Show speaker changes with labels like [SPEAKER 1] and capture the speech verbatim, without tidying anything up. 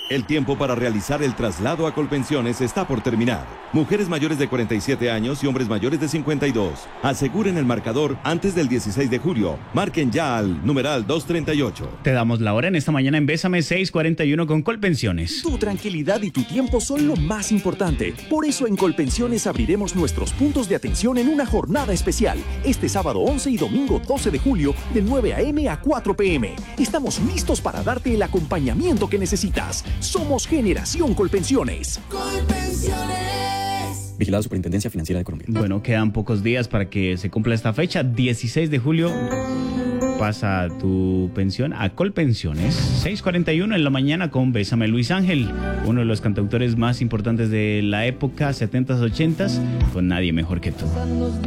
[SPEAKER 1] El tiempo para realizar el traslado a Colpensiones está por terminar. Mujeres mayores de cuarenta y siete años y hombres mayores de cincuenta y dos. Aseguren el marcador antes del dieciséis de julio. Marquen ya al numeral doscientos treinta y ocho.
[SPEAKER 2] Te damos la hora en esta mañana en Bésame seiscientos cuarenta y uno con Colpensiones.
[SPEAKER 3] Tu tranquilidad y tu tiempo son lo más importante. Por eso en Colpensiones abriremos nuestros puntos de atención en una jornada especial. Este sábado once y domingo doce de julio de nueve a eme a cuatro pe eme. Estamos listos para darte el acompañamiento que necesitas. Somos Generación Colpensiones.
[SPEAKER 4] Colpensiones. Vigilado Superintendencia Financiera de Colombia.
[SPEAKER 2] Bueno, quedan pocos días para que se cumpla esta fecha. dieciséis de julio pasa tu pensión a Colpensiones. seis cuarenta y uno en la mañana con Bésame Luis Ángel, uno de los cantautores más importantes de la época setentas ochentas, con Nadie Mejor que Tú.